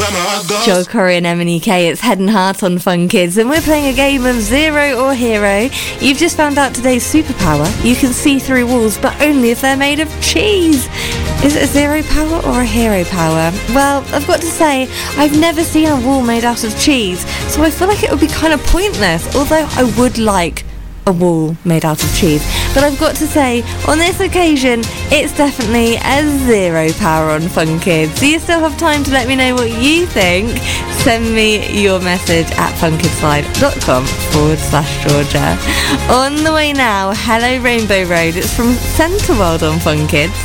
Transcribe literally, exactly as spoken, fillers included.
Joel Corey and Emily K. It's Head and Heart on Fun Kids, and we're playing a game of Zero or Hero. You've just found out today's superpower. You can see through walls, but only if they're made of cheese. Is it a zero power or a hero power? Well, I've got to say, I've never seen a wall made out of cheese, so I feel like it would be kind of pointless, although I would like a wall made out of cheese. But I've got to say, on this occasion, it's definitely a zero power on Fun Kids. So you still have time to let me know what you think. Send me your message at funkidslive.com forward slash Georgia. On the way now, Hello Rainbow Road. It's from Centre World on Fun Kids.